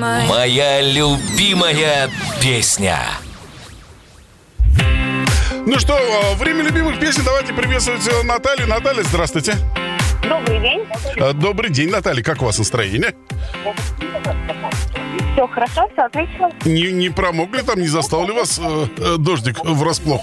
Моя любимая песня. Ну что, время любимых песен. Давайте приветствовать Наталью. Наталья, здравствуйте. Добрый день. Добрый день, Наталья. Как у вас настроение? Все хорошо, все отлично. Не промокли там, не застал ли вас дождик врасплох?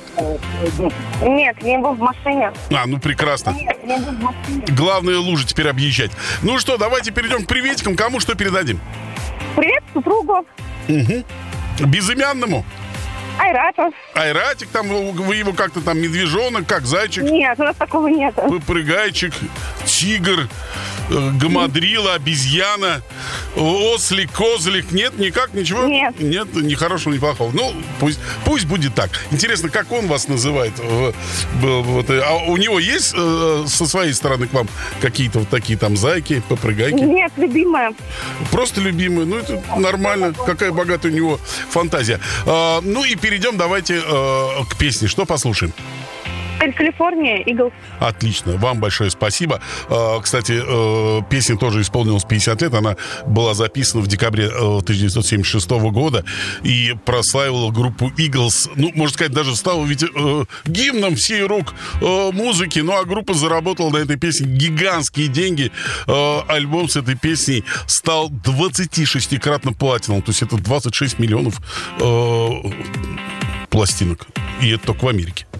Нет, не был в машине. Ну прекрасно. Нет, не был в машине. Главное, лужи теперь объезжать. Ну что, давайте перейдем к приветикам. Кому что передадим? Привет супругу. Безымянному? Айрату. Айратик, там вы его как-то там медвежонок, как зайчик, Нет, у нас такого нет. попрыгайчик, тигр, гамадрила, обезьяна, ослик, козлик. Нет, никак, ничего? Нет. Нет, ни хорошего, ни плохого. Ну, пусть будет так. Интересно, как он вас называет? А у него есть со своей стороны к вам какие-то вот такие там зайки, попрыгайки? Нет, любимая. Просто любимые. Ну, это нормально. Какая богатая у него фантазия. Ну и перейдем давайте к песне. Что послушаем? Калифорния, Eagles. Отлично. Вам большое спасибо. Кстати, песня тоже исполнилась 50 лет. Она была записана в декабре 1976 года и прославила группу Eagles. Ну, можно сказать, даже стала ведь гимном всей рок-музыки. Ну, а группа заработала на этой песне гигантские деньги. Альбом с этой песней стал 26-кратно платиновым. То есть это 26 миллионов пластинок. И это только в Америке.